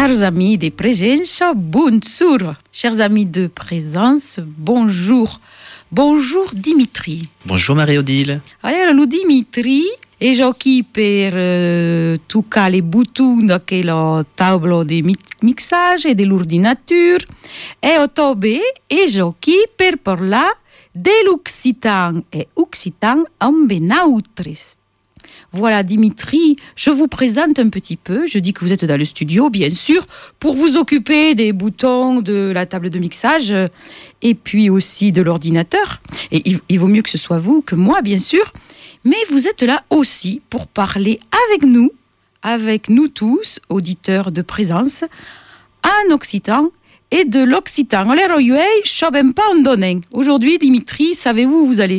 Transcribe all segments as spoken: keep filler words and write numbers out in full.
Chers amis de présence, bonjour. Chers amis de présence, bonjour. Bonjour Dimitri. Bonjour Marie-Odile. Allora, lo Dimitri è qui per uh, toccare le boutons che lo tableau di mixage e dell'ordinateur e ottobe è qui per parlare dell'occitan e occitan amb nautris. Voilà Dimitri, je vous présente un petit peu, je dis que vous êtes dans le studio bien sûr pour vous occuper des boutons de la table de mixage et puis aussi de l'ordinateur et il, il vaut mieux que ce soit vous que moi bien sûr, mais vous êtes là aussi pour parler avec nous, avec nous tous, auditeurs de présence, en occitan et de l'occitan. Alors, je ne pas en donner. Aujourd'hui, Dimitri, savez-vous où vous allez ?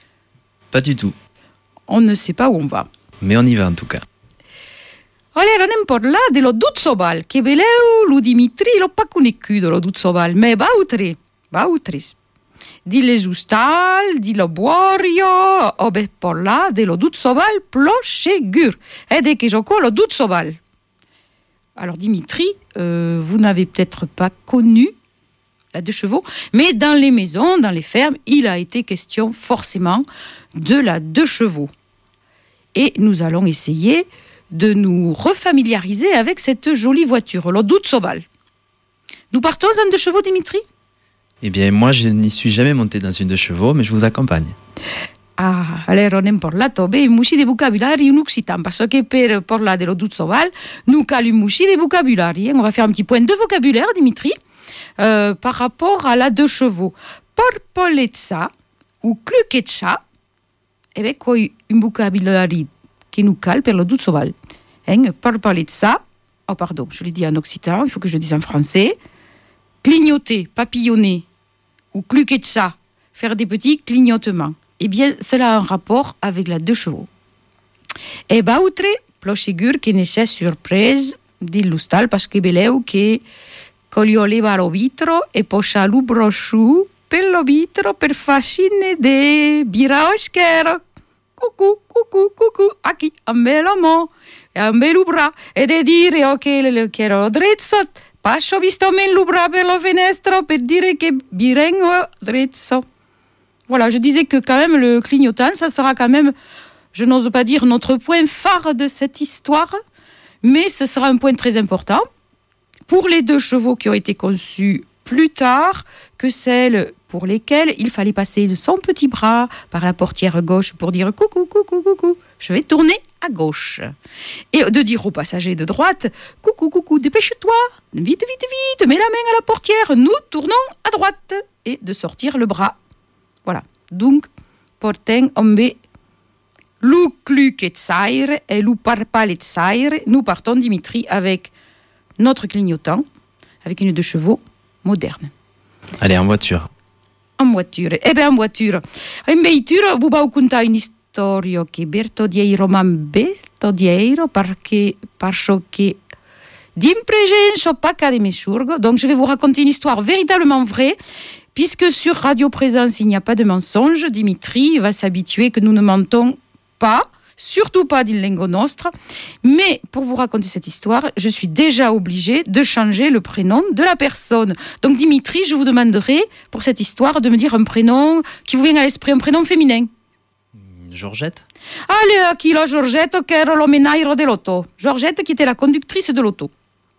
Pas du tout. On ne sait pas où on va. Mais on y va en tout cas. Allora, anem parla dello Duzzoval, che beleu lo Dimitri l'ho pas conosciuto, lo Duzzoval, ma bautre, bautris. Di le Justal, di lo Borio, ho be parla dello Duzzoval plochegur, ed è che gioco lo Duzzoval. Alors Dimitri, euh, vous n'avez peut-être pas connu la deux chevaux, mais dans les maisons, dans les fermes, il a été question forcément de la deux chevaux. Et nous allons essayer de nous refamiliariser avec cette jolie voiture, le Duzzoval. Nous partons en deux chevaux, Dimitri ? Eh bien, moi, je n'y suis jamais monté dans une deux chevaux, mais je vous accompagne. Ah, allora on hem parlato beh, un musci di vocabulari in occitan, parce que per parlar dello Duzzoval, nous cal un musci di vocabulari. On va faire un petit point de vocabulaire, Dimitri, euh, par rapport à la deux chevaux. Porpoletza ou cluquetcha, eh bien, quoi, un vocabulari qui nous cale per lo Duzzoval. Hein, porpoletza, oh pardon, je l'ai dit en occitan, il faut que je le dise en français. Clignoter, papillonner, ou cluquetcha, faire des petits clignotements. Eh bien, cela a un rapport avec la deux chevaux. E bautre, plochegur che ne c'è surprise di lustal, parce que beleu che colioleva lo vitro e poscia lu brosciù per lo vitro per fascine de biraoschero. Cucù, cucù, cucù, a chi? A me la mo, e a me l'ubra, e de dire oh, che, che ero drezzo, pascio visto me l'ubra per lo fenestro per dire che birengo drezzo. Voilà, je disais que quand même le clignotant, ça sera quand même, je n'ose pas dire notre point phare de cette histoire, mais ce sera un point très important pour les deux chevaux qui ont été conçus plus tard que celles pour lesquelles il fallait passer de son petit bras par la portière gauche pour dire coucou, coucou, coucou, je vais tourner à gauche. Et de dire aux passagers de droite, coucou, coucou, dépêche-toi, vite, vite, vite, mets la main à la portière, nous tournons à droite, et de sortir le bras. Voilà, donc, porten ombe lu cluquetzaire et lu parpaletzaire. Nous partons, Dimitri, avec notre clignotant, avec une deux chevaux moderne. Allez, en voiture. En voiture. Eh bien, en voiture. En voiture, vous allez contar une histoire que Bertodiero Mambetodiero, parce que, parce que d'impregenso pas de mesurgo. Donc, je vais vous raconter une histoire véritablement vraie. Puisque sur Radio Présence, il n'y a pas de mensonge, Dimitri va s'habituer que nous ne mentons pas, surtout pas d'il lingo nostre. Mais pour vous raconter cette histoire, je suis déjà obligée de changer le prénom de la personne. Donc Dimitri, je vous demanderai pour cette histoire de me dire un prénom qui vous vient à l'esprit, un prénom féminin. Georgette. Allez, qui la Georgette, che era l'omenairo dell'auto. Georgette qui était la conductrice de l'auto.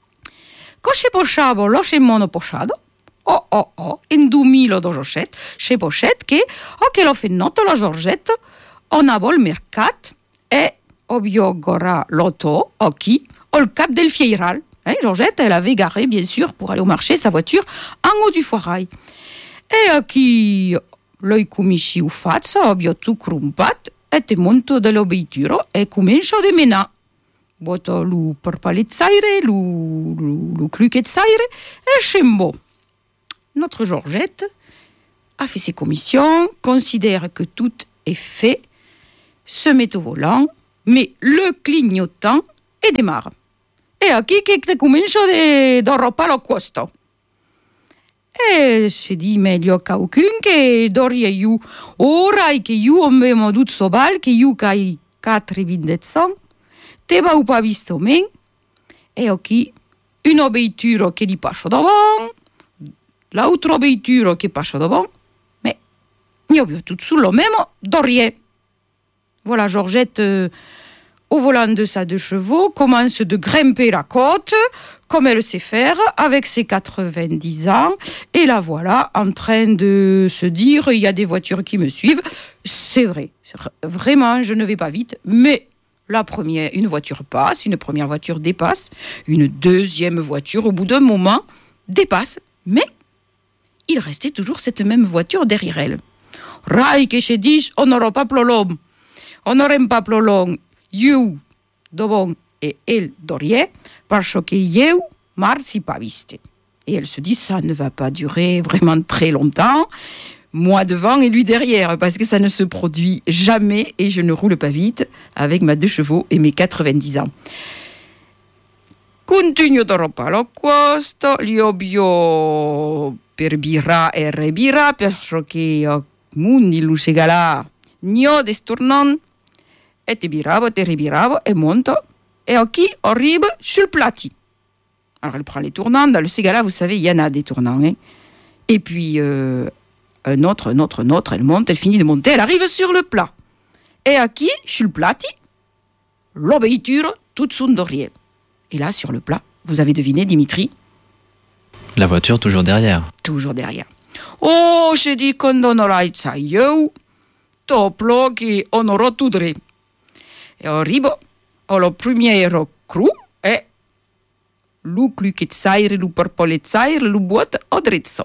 Coche pochavo, lo mono pochado. Oh oh oh, in duemila diciassette, c'è Pochette che, o che l'ho fatto la Georgette, on a vol mercat e obiogora l'auto, o chi, au le cap del Fieiral. Hein, Georgette, elle avait garé, bien sûr, pour aller au marché, sa voiture en haut du foirail. E a chi l'oi comici u fazza, obio tu crumpat, e te monto dell'obituro e comincio a demena. Boto lu parpaletzaire, lu, lu, lu cluquetzaire, e scembo. Notre Georgette a fait ses commissions, considère que tout est fait, se met au volant, met le clignotant et démarre. E a chi che te comincio de dorropa lo questo. E si di meglio qualcun che doria io, ora che io abbiamo Duzzoval, che io cai quattro vindezzon, te va un po' visto men, e a chi une voiture che gli passa davanti, l'altra voiture che passa davanti, mais il y a tout sous le même Dorier. Voilà, Georgette, euh, au volant de sa deux chevaux, commence de grimper la côte, comme elle sait faire, avec ses quatre-vingt-dix ans. Et la voilà en train de se dire, il y a des voitures qui me suivent. C'est vrai, vraiment, je ne vais pas vite, mais la première, une voiture passe, une première voiture dépasse, une deuxième voiture, au bout d'un moment, dépasse, mais il restait toujours cette même voiture derrière elle. Rai que je dis, on n'aura pas plolom. On n'aura pas plolom. You, devant et elle Dorier, parce que eu marsi pas viste. Et elle se dit, ça ne va pas durer vraiment très longtemps. Moi devant et lui derrière, parce que ça ne se produit jamais et je ne roule pas vite avec ma deux chevaux et mes quatre-vingt-dix ans. Continuo da roba lo questo, li obio per birra e rebira, perché mundi lu segala, nio desturnon, et te biravo, te rebiravo, et monto, et qui arrive sur le plati. Alors elle prend les tournants, dans le segala, vous savez, il y en a des tournants, hein. Et puis euh, un autre, un autre, un autre, elle monte, elle finit de monter, elle arrive sur le plat. Et à qui, sur le plati, l'obéiture toute sondorier. Et là, sur le plat, vous avez deviné, Dimitri? La voiture toujours derrière. Toujours derrière. Oh, je dis qu'on aura ça, yo, toplo qui on aura tout dré. Et arrivo, le premier cru est lu cluquetzaire, lu porpoletzaire, lu boîte au drezzo.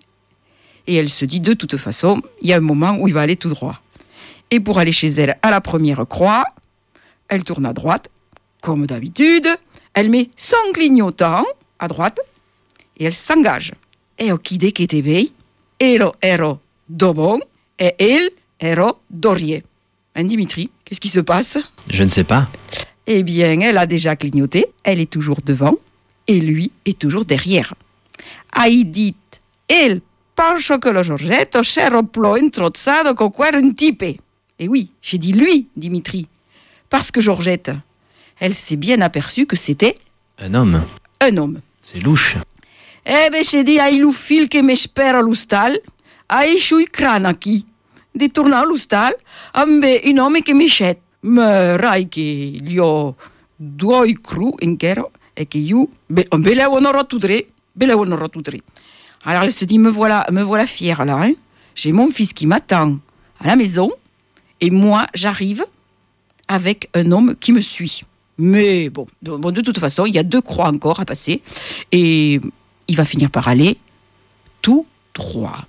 Et elle se dit, de toute façon, il y a un moment où il va aller tout droit. Et pour aller chez elle à la première croix, elle tourne à droite, comme d'habitude, elle met son clignotant à droite et elle s'engage. Et qui dès que te veille, ero ero dobon et elle ero Dorier. Hein, Dimitri, qu'est-ce qui se passe? Je ne sais pas. Eh bien, elle a déjà clignoté, elle est toujours devant et lui est toujours derrière. Hai dit, elle, parce que la Georgette c'era plo introzzado con un type. Et oui, j'ai dit lui, Dimitri, parce que Georgette, elle s'est bien aperçue que c'était un homme. Un homme. C'est louche. Eh ben, j'ai dit, ai lu fil che me spera l'ustal, ai sui cranaki. Di tornare all'ustal, ambe un uomo che mi scet. Ma rai che gli ho due cru in chiaro et que you, belle on aura tout dré, belle on aura tout dré. Alors elle se dit, me voilà, me voilà fière là, hein. J'ai mon fils qui m'attend à la maison et moi j'arrive avec un homme qui me suit. Mais bon, de, bon, de toute façon, il y a deux croix encore à passer et il va finir par aller tout droit.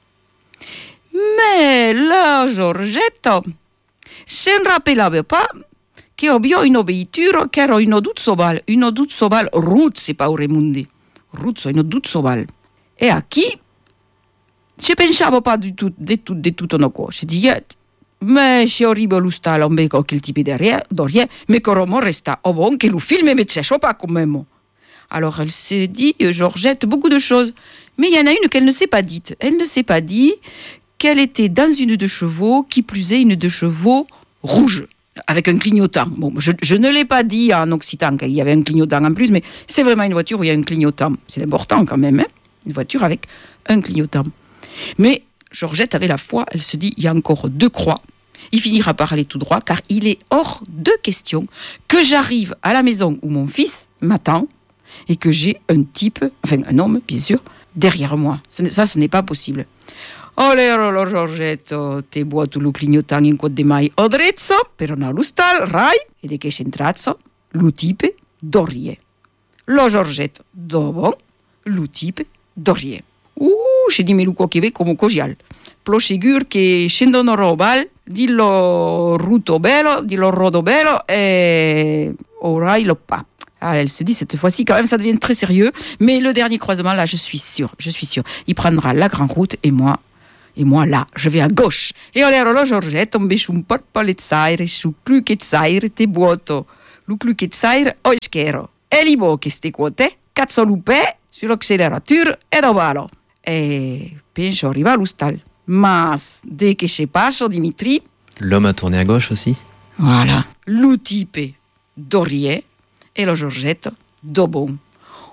Mais la Georgette, je ne rappelais pas che abbiamo une voiture che era une Duzzoval, une Duzzoval Ruzzi Pauremundi. Ruzzo, une Duzzoval. Et à qui je ne pensavo pas du tout, du tout, du tout en quoi. Je disais, mais je arrive all'ustal, on veut quel type derrière, derrière, mais comment resta au bon que le film me tient pas quand même. Alors elle s'est dit, Georgette, beaucoup de choses. Mais il y en a une qu'elle ne s'est pas dite. Elle ne s'est pas dit qu'elle était dans une de chevaux, qui plus est une de chevaux rouge, avec un clignotant. Bon, je, je ne l'ai pas dit en occitan qu'il y avait un clignotant en plus, mais c'est vraiment une voiture où il y a un clignotant. C'est important quand même, hein, une voiture avec un clignotant. Mais Georgette avait la foi, elle se dit, il y a encore deux croix. Il finira par aller tout droit, car il est hors de question que j'arrive à la maison où mon fils m'attend et que j'ai un type, enfin un homme, bien sûr, derrière moi. Ça, ce n'est pas possible. Allora, Georgetto, te vuoi tu lo clignotant in quod de mai odrezzo, per una lustal, rai, e de che centrazzo, lo type Dorier. Lo Georgetto, dopo, lo type Dorier. Uh, c'è di me luco che ve come cogial. Plo sigur che scendono robal, dillo ruto bello, dillo rodo bello, e orai lo pa. Ah, elle se dit, cette fois-ci, quand même, ça devient très sérieux. Mais le dernier croisement, là, je suis sûre, je suis sûre. Il prendra la grande route et moi, et moi, là, je vais à gauche. E allora la Georgette, un bescio un po' palezzaire, su cluquezzaire, te vuoto. Lu cluquezzaire, o ischero. E li bo che ste quote, cazzo lupe, sull'acceleratore e dovalo. E penso arriva all'ustal. Mas, dès que je passo, Dimitri... L'homme a tourné à gauche aussi. Voilà. Lu type Dorier. E la Georgette, dobon.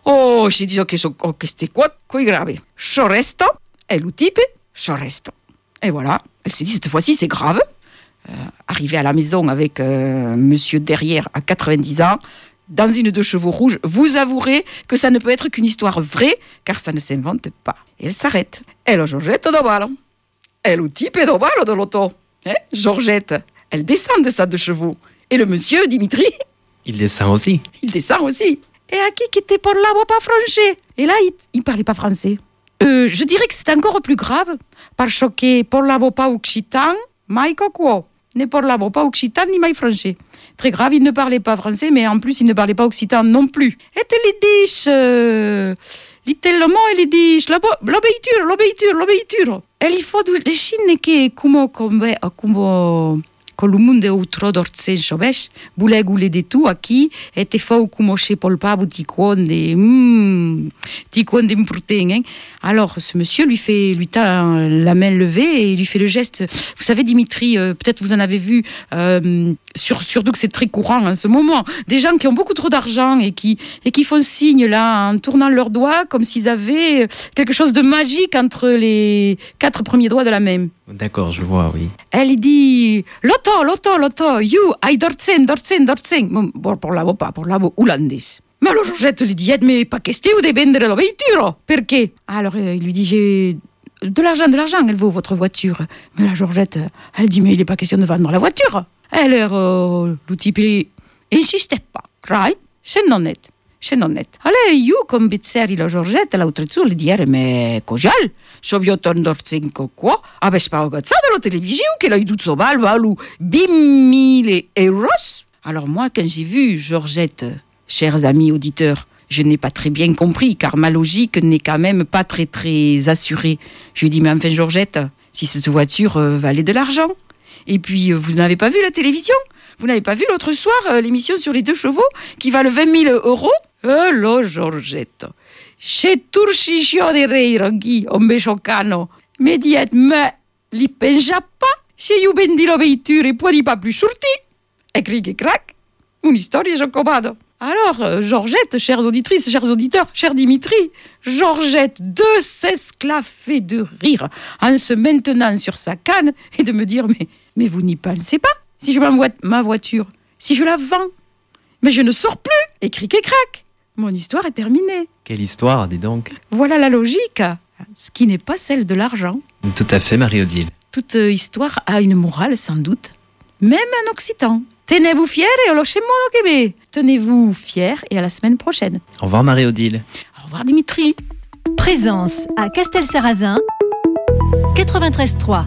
Oh, j'ai dit que, so, que c'était quoi, quoi grave. Je reste, et le type, je reste. Et voilà, elle s'est dit, cette fois-ci, c'est grave. Euh, arrivée à la maison avec euh, monsieur derrière à quatre-vingt-dix ans, dans une deux chevaux rouges, vous avouerez que ça ne peut être qu'une histoire vraie, car ça ne s'invente pas. Et elle s'arrête. Et la Georgette de balle. Et le type est de balle de l'auto. Hein, Georgette, elle descend de sa deux chevaux. Et le monsieur, Dimitri, Il descend aussi. il descend aussi. Et à qui qui était pour là, pas français. Et là, il ne parlait pas français. Euh, je dirais que c'est encore plus grave, parce que pour la pas occitan, mai quoi. Ne parlavo pas occitan ni mai français. Très grave, il ne parlait pas français, mais en plus, il ne parlait pas occitan non plus. Et les dis, euh, littéralement, il dit, l'obéiture, l'obéiture, l'obéiture. Et il faut des chines que, comme, comme, comme, con le monde outro d'ortsenso, veš? Bule gule de tu aquí, et te fau como chez Paul Pabou ticonde, hum, ticonde important, hein? Alors, ce monsieur lui fait, lui tend la main levée et lui fait le geste. Vous savez, Dimitri, euh, peut-être vous en avez vu, euh, sur, surtout que c'est très courant en ce moment, des gens qui ont beaucoup trop d'argent et qui, et qui font signe, là, en tournant leurs doigts, comme s'ils avaient quelque chose de magique entre les quatre premiers doigts de la main. D'accord, je vois, oui. Elle dit, Lotto, Lotto, Lotto, you, ai dortsen, dortsen, dortsen. Bon, parlavo pas, parlavo holandais. Mais alors Georgette lui dit, mais pas question de vendre la voiture. Pourquoi? Alors euh, il lui dit, j'ai de l'argent, de l'argent, elle vaut votre voiture. Mais la Georgette, elle dit, mais il n'est pas question de vendre la voiture. Alors, euh, le type, il insistait pas. Right? C'est non net. C'est non net. Alors, io, come bizzeri la Georgette, l'altra su, le dire, mais cojal, so io torno cinque qua, avessi pagato la télévision, qu'elle a eu tout son bal, valou dix mille euros. Alors moi, quand j'ai vu Georgette, chers amis auditeurs, je n'ai pas très bien compris, car ma logique n'est quand même pas très très assurée. Je lui ai dit, mais enfin Georgette, si cette voiture euh, valait de l'argent, et puis euh, vous n'avez pas vu la télévision? Vous n'avez pas vu l'autre soir euh, l'émission sur les deux chevaux qui valent vingt mille euros? Eh lo Georgette, c'è turciscio di reiroghi, un bechocano. Me diet, mais li pensa pas, se io vendi la voiture et poi pas plus sorti. Et cric et crac, une histoire jocobado. Alors, euh, Georgette, chères auditrices, chers auditeurs, cher Dimitri, Georgette de s'esclaffer de rire en se maintenant sur sa canne et de me dire, mais, mais vous n'y pensez pas? Si je m'envoie ma voiture, si je la vends, mais je ne sors plus. Et cric et crac, mon histoire est terminée. Quelle histoire, dis donc. Voilà la logique, ce qui n'est pas celle de l'argent. Tout à fait, Marie-Odile. Toute histoire a une morale, sans doute, même en occitan. Tenez-vous fiers et au chez mon Québec. Tenez-vous fiers et à la semaine prochaine. Au revoir, Marie-Odile. Au revoir, Dimitri. Présence à Castelsarrasin, quatre-vingt-treize trois.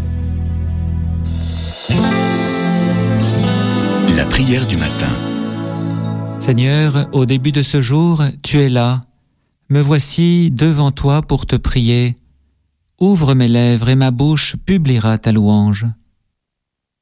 La prière du matin. Seigneur, au début de ce jour, tu es là. Me voici devant toi pour te prier. Ouvre mes lèvres et ma bouche publiera ta louange.